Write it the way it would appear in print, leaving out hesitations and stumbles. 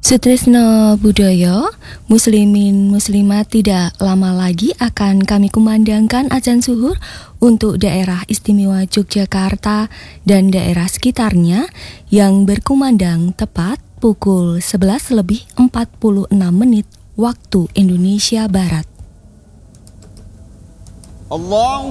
Sutresna budaya, muslimin muslimat, tidak lama lagi akan kami kumandangkan azan zuhur untuk daerah istimewa Yogyakarta dan daerah sekitarnya yang berkumandang tepat pukul 11:46 waktu Indonesia Barat. Allahu